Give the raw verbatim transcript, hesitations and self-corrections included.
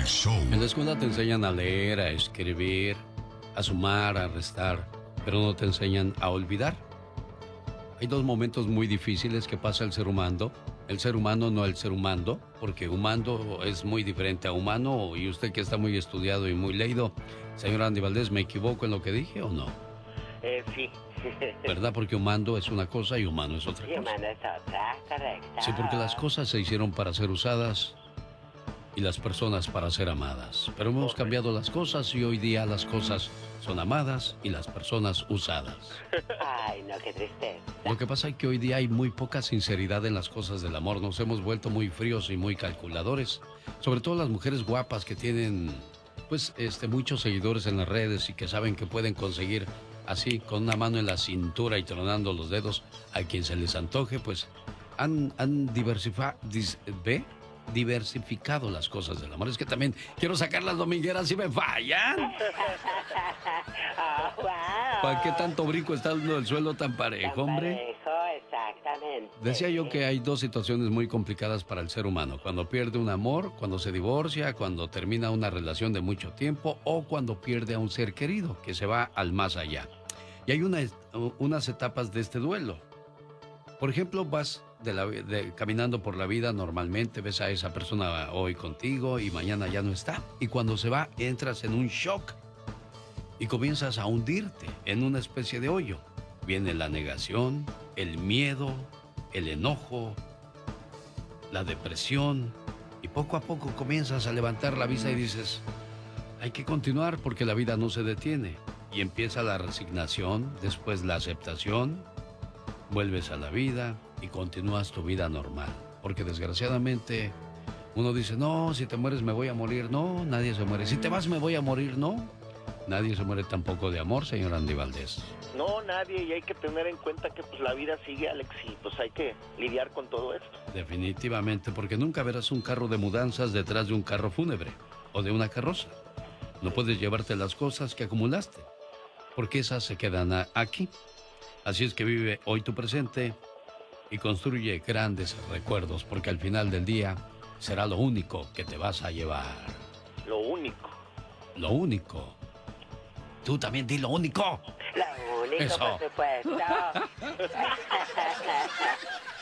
show. En la escuela te enseñan a leer, a escribir, a sumar, a restar, pero no te enseñan a olvidar. Hay dos momentos muy difíciles que pasa el ser humano. El ser humano, no el ser humano, porque humano es muy diferente a humano, y usted que está muy estudiado y muy leído, señor Andy Valdés, ¿me equivoco en lo que dije o no? Eh, sí. ¿Verdad? Porque humano es una cosa y humano es otra Sí, cosa. humano es otra, correcto. Sí, porque las cosas se hicieron para ser usadas y las personas para ser amadas. Pero hemos cambiado las cosas y hoy día las cosas son amadas y las personas usadas. Ay, no, qué tristeza. Lo que pasa es que hoy día hay muy poca sinceridad en las cosas del amor. Nos hemos vuelto muy fríos y muy calculadores. Sobre todo las mujeres guapas que tienen, pues, este, muchos seguidores en las redes y que saben que pueden conseguir así, con una mano en la cintura y tronando los dedos a quien se les antoje, pues han, han diversificado, ¿ve? diversificado las cosas del amor. Es que también quiero sacar las domingueras y me fallan. Oh, wow. ¿Para qué tanto brinco está el suelo tan parejo, Tan hombre? parejo, exactamente. Decía yo que hay dos situaciones muy complicadas para el ser humano. Cuando pierde un amor, cuando se divorcia, cuando termina una relación de mucho tiempo o cuando pierde a un ser querido que se va al más allá. Y hay una, unas etapas de este duelo. Por ejemplo, vas de la, de, caminando por la vida normalmente, ves a esa persona hoy contigo y mañana ya no está. Y cuando se va, entras en un shock y comienzas a hundirte en una especie de hoyo. Viene la negación, el miedo, el enojo, la depresión, y poco a poco comienzas a levantar la vista y dices, hay que continuar porque la vida no se detiene. Y empieza la resignación, después la aceptación, vuelves a la vida y continúas tu vida normal. Porque desgraciadamente uno dice, no, si te mueres me voy a morir. No, nadie se muere. Si te vas me voy a morir. No, nadie se muere tampoco de amor, señor Andy Valdés. No, nadie, y hay que tener en cuenta que pues la vida sigue, Alex, y pues hay que lidiar con todo esto. Definitivamente, porque nunca verás un carro de mudanzas detrás de un carro fúnebre o de una carroza. No puedes llevarte las cosas que acumulaste, porque esas se quedan a- aquí. Así es que vive hoy tu presente y construye grandes recuerdos, porque al final del día será lo único que te vas a llevar. Lo único. Lo único. Tú también di lo único. Lo único, Eso. por supuesto.